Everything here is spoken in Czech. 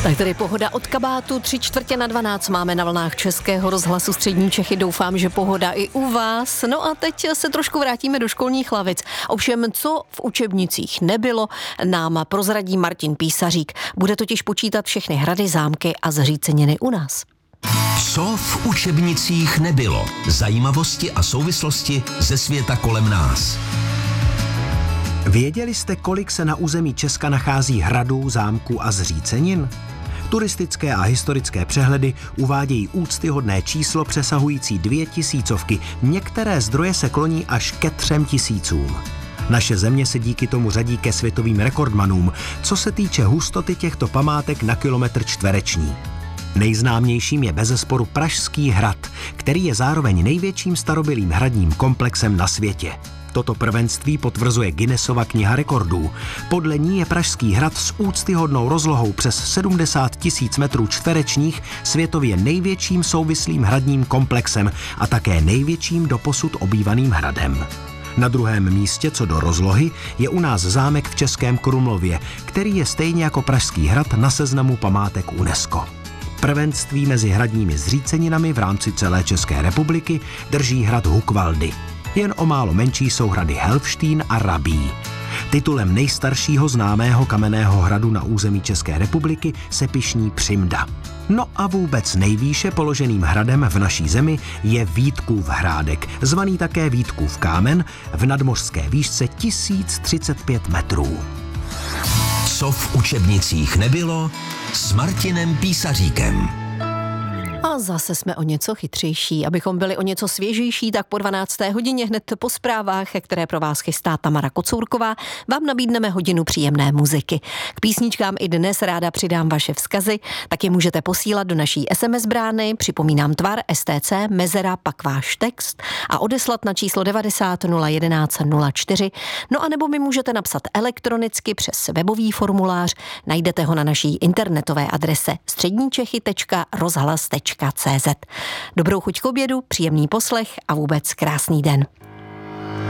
Tak tedy pohoda od kabátu, 3:45 máme na vlnách Českého rozhlasu Střední Čechy. Doufám, že pohoda i u vás. No a teď se trošku vrátíme do školních lavic. Ovšem, co v učebnicích nebylo, nám prozradí Martin Písařík. Bude totiž počítat všechny hrady, zámky a zříceniny u nás. Co v učebnicích nebylo? Zajímavosti a souvislosti ze světa kolem nás. Věděli jste, kolik se na území Česka nachází hradů, zámků a zřícenin? Turistické a historické přehledy uvádějí úctyhodné číslo přesahující 2000. Některé zdroje se kloní až ke 3000. Naše země se díky tomu řadí ke světovým rekordmanům, co se týče hustoty těchto památek na kilometr čtvereční. Nejznámějším je bezesporu Pražský hrad, který je zároveň největším starobylým hradním komplexem na světě. Toto prvenství potvrzuje Guinnessova kniha rekordů. Podle ní je Pražský hrad s úctyhodnou rozlohou přes 70 000 metrů čtverečních světově největším souvislým hradním komplexem a také největším doposud obývaným hradem. Na druhém místě co do rozlohy je u nás zámek v Českém Krumlově, který je stejně jako Pražský hrad na seznamu památek UNESCO. Prvenství mezi hradními zříceninami v rámci celé České republiky drží hrad Hukvaldy. Jen o málo menší jsou hrady Helfštejn a Rabí. Titulem nejstaršího známého kamenného hradu na území České republiky se pyšní Přimda. No a vůbec nejvýše položeným hradem v naší zemi je Vítkův Hrádek, zvaný také Vítkův kámen, v nadmořské výšce 1035 metrů. Co v učebnicích nebylo s Martinem Písaříkem. A zase jsme o něco chytřejší. Abychom byli o něco svěžejší, tak po 12. hodině hned po zprávách, které pro vás chystá Tamara Kocourková, vám nabídneme hodinu příjemné muziky. K písničkám i dnes ráda přidám vaše vzkazy, tak je můžete posílat do naší SMS brány, připomínám tvar STC, mezera, pak váš text a odeslat na číslo 90 011 04. No a nebo mi můžete napsat elektronicky přes webový formulář, najdete ho na naší internetové adrese středničechy.rozhlas.cz. Dobrou chuť k obědu, příjemný poslech a vůbec krásný den.